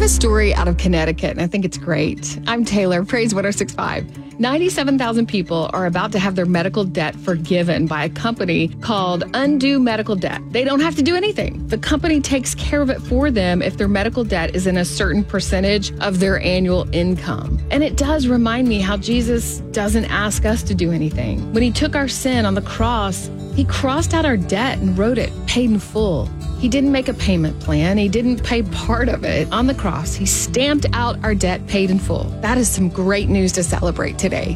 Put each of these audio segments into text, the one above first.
have a story out of Connecticut, and I think it's great. I'm Taylor, Praise 106.5. 97,000 people are about to have their medical debt forgiven by a company called Undo Medical Debt. They don't have to do anything. The company takes care of it for them if their medical debt is in a certain percentage of their annual income. And it does remind me how Jesus doesn't ask us to do anything. When he took our sin on the cross, he crossed out our debt and wrote it paid in full. He didn't make a payment plan. He didn't pay part of it. On the cross, he stamped out our debt paid in full. That is some great news to celebrate today.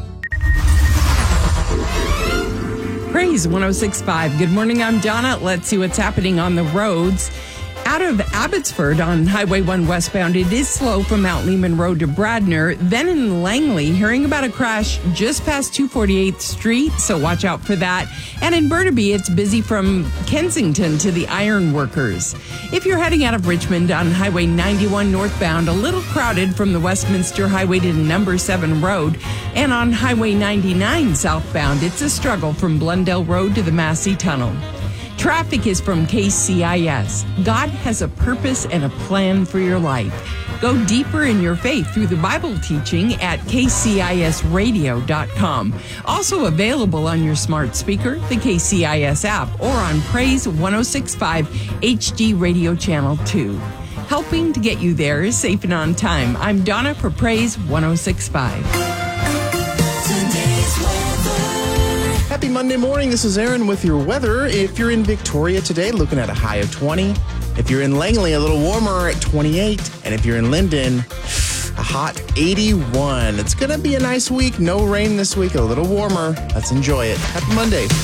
Praise 106.5. Good morning, I'm Donna. Let's see what's happening on the roads. Out of Abbotsford on Highway 1 westbound, it is slow from Mount Lehman Road to Bradner. Then in Langley, hearing about a crash just past 248th Street, so watch out for that. And in Burnaby, it's busy from Kensington to the Iron Workers. If you're heading out of Richmond on Highway 91 northbound, a little crowded from the Westminster Highway to Number 7 Road. And on Highway 99 southbound, it's a struggle from Blundell Road to the Massey Tunnel. Traffic is from KCIS. God has a purpose and a plan for your life. Go deeper in your faith through the Bible teaching at kcisradio.com. Also available on your smart speaker, the KCIS app, or on Praise 106.5 HD Radio Channel 2. Helping to get you there is safe and on time. I'm Donna for Praise 106.5. Happy Monday morning. This is Aaron with your weather. If you're in Victoria today, looking at a high of 20. If you're in Langley, a little warmer at 28. And if you're in Linden, a hot 81. It's going to be a nice week. No rain this week. A little warmer. Let's enjoy it. Happy Monday.